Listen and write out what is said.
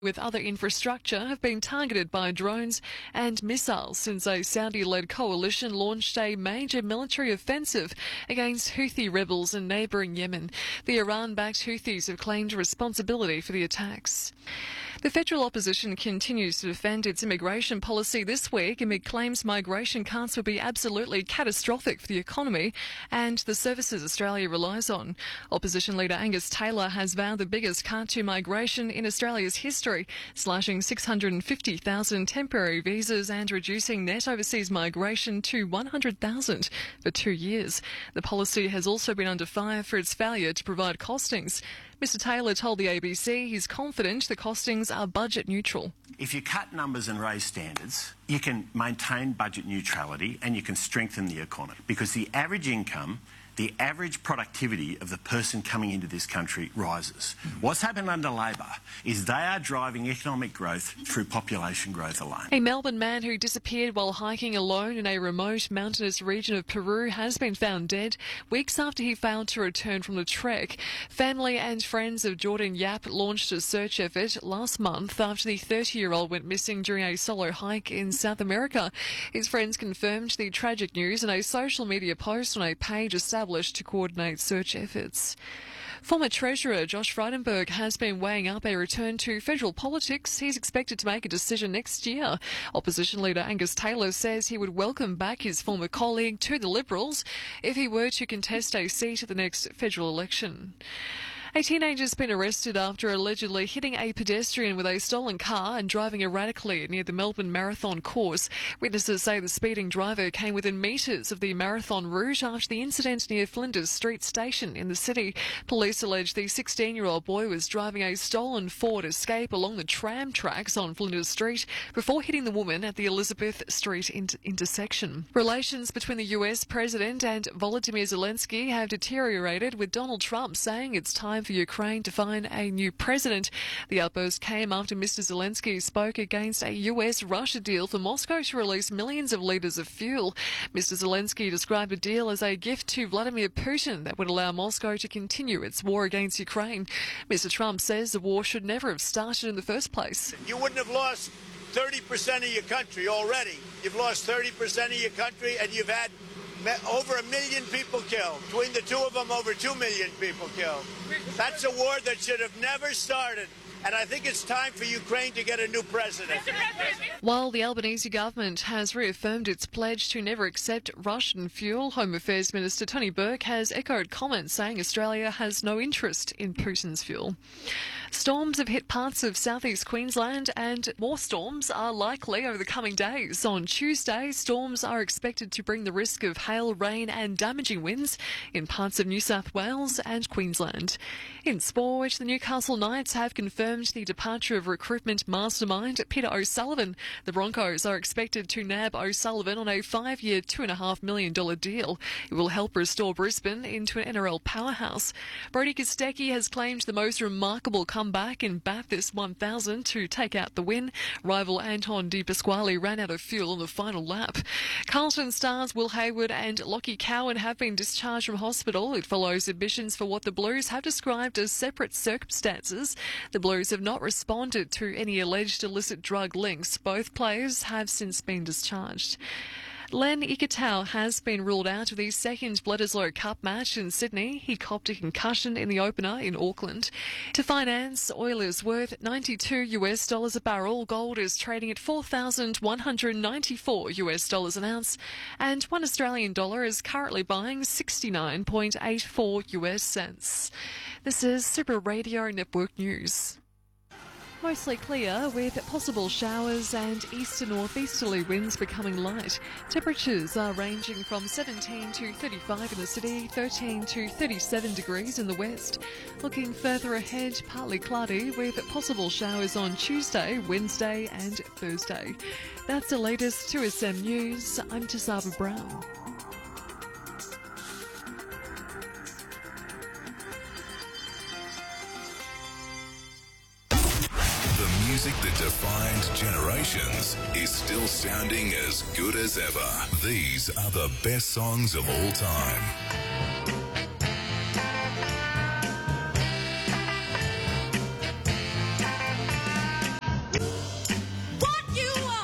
with other infrastructure have been targeted by drones and missiles since a Saudi-led coalition launched a major military offensive against Houthi rebels in neighbouring Yemen. The Iran-backed Houthis have claimed responsibility for the attacks. The federal opposition continues to defend its immigration policy this week amid claims migration cuts would be absolutely catastrophic for the economy and the services Australia relies on. Opposition leader Angus Taylor has vowed the biggest cut to migration in Australia's history, slashing 650,000 temporary visas and reducing net overseas migration to 100,000 for 2 years. The policy has also been under fire for its failure to provide costings. Mr Taylor told the ABC he's confident the costings are budget neutral. If you cut numbers and raise standards, you can maintain budget neutrality and you can strengthen the economy, because the average income, the average productivity of the person coming into this country rises. What's happened under Labor is they are driving economic growth through population growth alone. A Melbourne man who disappeared while hiking alone in a remote mountainous region of Peru has been found dead weeks after he failed to return from the trek. Family and friends of Jordan Yap launched a search effort last month after the 30-year-old went missing during a solo hike in South America. His friends confirmed the tragic news in a social media post on a page established to coordinate search efforts. Former Treasurer Josh Frydenberg has been weighing up a return to federal politics. He's expected to make a decision next year. Opposition leader Angus Taylor says he would welcome back his former colleague to the Liberals if he were to contest a seat at the next federal election. A teenager has been arrested after allegedly hitting a pedestrian with a stolen car and driving erratically near the Melbourne Marathon course. Witnesses say the speeding driver came within metres of the marathon route after the incident near Flinders Street Station in the city. Police allege the 16-year-old boy was driving a stolen Ford Escape along the tram tracks on Flinders Street before hitting the woman at the Elizabeth Street intersection. Relations between the US President and Volodymyr Zelensky have deteriorated, with Donald Trump saying it's time for Ukraine to find a new president. The outburst came after Mr Zelensky spoke against a US-Russia deal for Moscow to release millions of litres of fuel. Mr Zelensky described the deal as a gift to Vladimir Putin that would allow Moscow to continue its war against Ukraine. Mr Trump says the war should never have started in the first place. You wouldn't have lost 30% of your country already. You've lost 30% of your country, and you've had over 1 million people killed. Between the two of them, over 2 million people killed. That's a war that should have never started. And I think it's time for Ukraine to get a new president. While the Albanese government has reaffirmed its pledge to never accept Russian fuel, Home Affairs Minister Tony Burke has echoed comments saying Australia has no interest in Putin's fuel. Storms have hit parts of southeast Queensland and more storms are likely over the coming days. On Tuesday, storms are expected to bring the risk of hail, rain and damaging winds in parts of New South Wales and Queensland. In sport, the Newcastle Knights have confirmed the departure of recruitment mastermind Peter O'Sullivan. The Broncos are expected to nab O'Sullivan on a 5-year, $2.5 million deal. It will help restore Brisbane into an NRL powerhouse. Brodie Kostecki has claimed the most remarkable comeback in Bathurst 1000 to take out the win. Rival Anton De Pasquale ran out of fuel on the final lap. Carlton stars Will Hayward and Lockie Cowan have been discharged from hospital. It follows admissions for what the Blues have described as separate circumstances. The Blues have not responded to any alleged illicit drug links. Both players have since been discharged. Len Ikitau has been ruled out of the second Bledisloe Cup match in Sydney. He copped a concussion in the opener in Auckland. To finance, oil is worth $92 a barrel. Gold is trading at $4,194 an ounce, and $1 Australian dollar is currently buying 69.84 US cents. This is Super Radio Network News. Mostly clear with possible showers and east to northeasterly winds becoming light. Temperatures are ranging from 17 to 35 in the city, 13 to 37 degrees in the west. Looking further ahead, partly cloudy with possible showers on Tuesday, Wednesday and Thursday. That's the latest 2SM News. I'm Tisaba Brown. Music that defined generations is still sounding as good as ever. These are the best songs of all time.